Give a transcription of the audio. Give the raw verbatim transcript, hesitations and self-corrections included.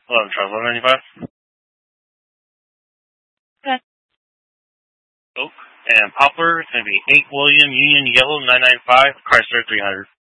eleven Charles, one ninety-five. Okay. Oak. And Poplar, it's going to be eight William Union Yellow nine nine five, Chrysler three hundred.